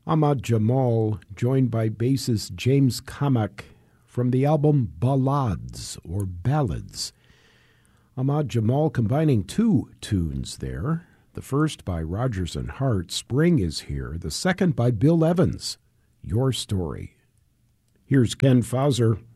Ahmad Jamal, joined by bassist James Kamak from the album Ballades or Ballads. Ahmad Jamal combining two tunes there. The first by Rodgers and Hart, Spring is Here. The second by Bill Evans, Your Story. Here's Ken Fauser.